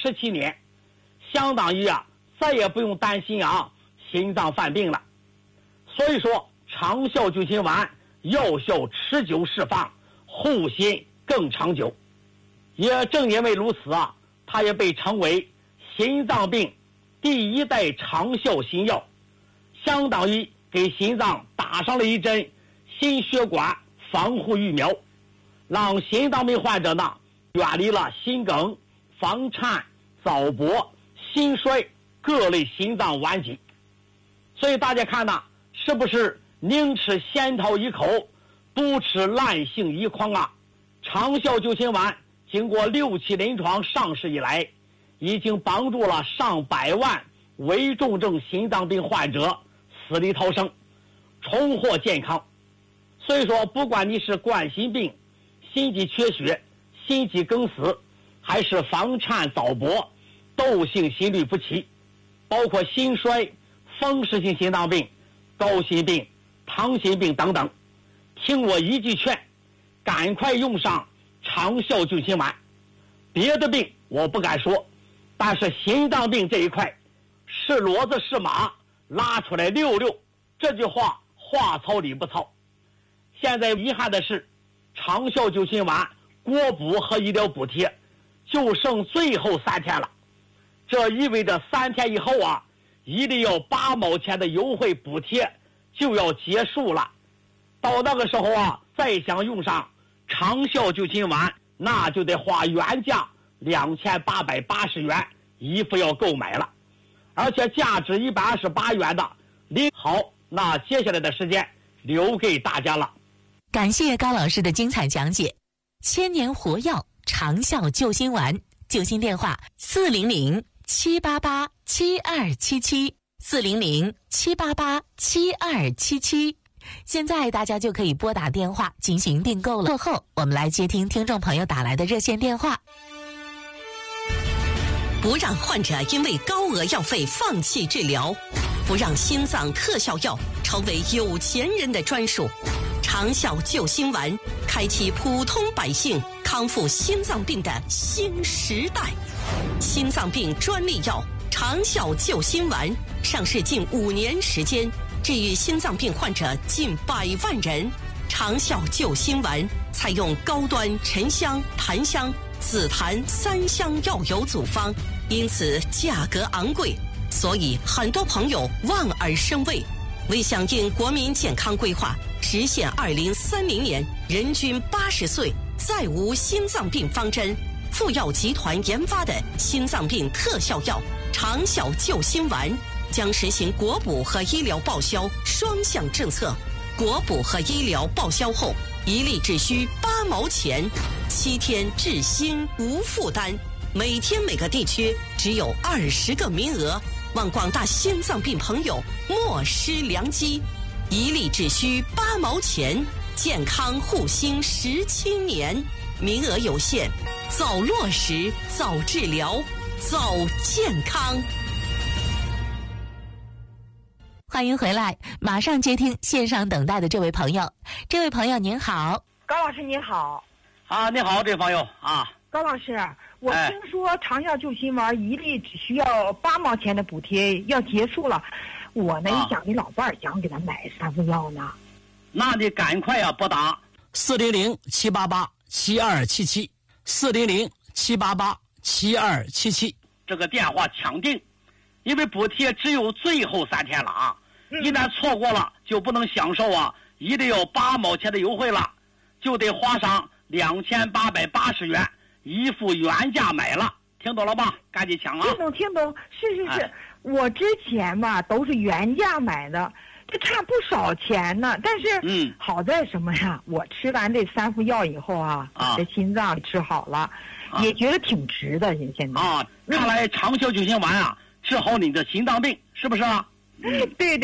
17年，相当于再也不用担心心脏犯病了。所以说长效救心丸药效持久释放，护心更长久。也正因为如此它也被称为心脏病第1代长效新药，相当于给心脏打上了一针心血管防护疫苗，让心脏病患者远离了心梗、房颤、早搏、心衰各类心脏顽疾。所以大家看是不是宁吃仙桃一口，不吃烂杏一筐长效救心丸经过6期临床上市以来，已经帮助了上百万危重症心脏病患者死里逃生，重获健康。所以说不管你是冠心病、心肌缺血、心肌梗死，还是房颤早搏、窦性心律不齐，包括心衰、风湿性心脏病、高心病、糖心病等等，听我一句劝，赶快用上长效救心丸。别的病我不敢说，但是心脏病这一块，是骡子是马拉出来溜溜，这句话话糙理不糙。现在遗憾的是，长效救心丸国补和医疗补贴就剩最后3天了，这意味着3天以后一定要8毛钱的优惠补贴就要结束了。到那个时候再想用上长效救心丸，那就得花原价2880元一副要购买了，而且价值128元的好，那接下来的时间留给大家了。 感谢高老师的精彩讲解。千年活药长效救心丸，救心电话400-788-7277 400-788-7277。现在大家就可以拨打电话进行订购了。过后我们来接听听众朋友打来的热线电话。 不让患者因为高额药费放弃治疗，不让心脏特效药成为有钱人的专属。长效救心丸开启普通百姓康复心脏病的新时代。心脏病专利药长效救心丸上市近5年时间，治愈心脏病患者近100万人。长效救心丸采用高端沉香、檀香、紫檀3香药油组方，因此价格昂贵，所以很多朋友望而生畏。为响应国民健康规划，实现2030年人均80岁再无心脏病方针，富药集团研发的心脏病特效药长效救心丸将实行国补和医疗报销双向政策。国补和医疗报销后，一粒只需8毛钱，7天治心无负担。每天每个地区只有20个名额，望广大心脏病朋友莫失良机。一粒只需8毛钱，健康护心17年，名额有限，早落实，早治疗，早健康。 欢迎回来，马上接听线上等待的这位朋友。这位朋友您好。 高老师您好。 你好，这位朋友高老师，我听说长效救心丸一粒只需要8毛钱的补贴要结束了，我呢一想你老伴儿想给他买3副药呢。 那你赶快拨打400-788-7277 400-788-7277这个电话抢订，因为补贴只有最后3天了一旦错过了就不能享受一定要8毛钱的优惠了，就得花上2880元一副原价买了，听懂了吧？赶紧抢听懂，是，我之前都是原价买的，这差不少钱呢。但是好在什么呀？我吃完这3副药以后这心脏治好了，也觉得挺值的。现在看来长效救心丸治好你的心脏病，是不是对。